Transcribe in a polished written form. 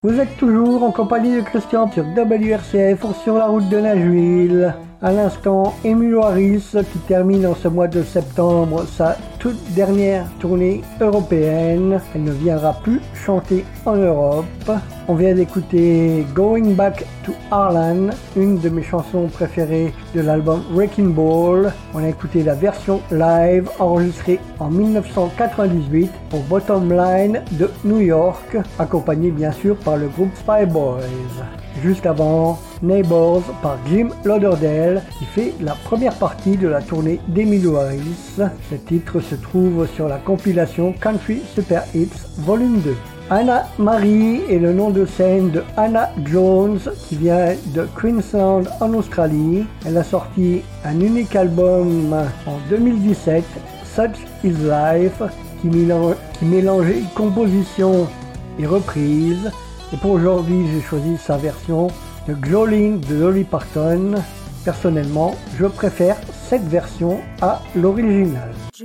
Vous êtes toujours en compagnie de Christian sur WRCF ou sur la route de Nashville. À l'instant, Emmylou Harris qui termine en ce mois de septembre sa toute dernière tournée européenne. Elle ne viendra plus chanter en Europe. On vient d'écouter Going Back to Harlan, une de mes chansons préférées de l'album Wrecking Ball. On a écouté la version live enregistrée en 1998 au Bottom Line de New York, accompagnée bien sûr par le groupe Spyboys. Juste avant, Neighbors par Jim Lauderdale qui fait la première partie de la tournée d'Emmylou Harris. Ce titre se trouve sur la compilation Country Super Hits Volume 2. Anna Marie est le nom de scène de Hannah Jones qui vient de Queensland en Australie. Elle a sorti un unique album en 2017, Such Is Life, qui mélangeait composition et reprise. Et pour aujourd'hui, j'ai choisi sa version de Jolene de Dolly Parton. Personnellement, je préfère cette version à l'original.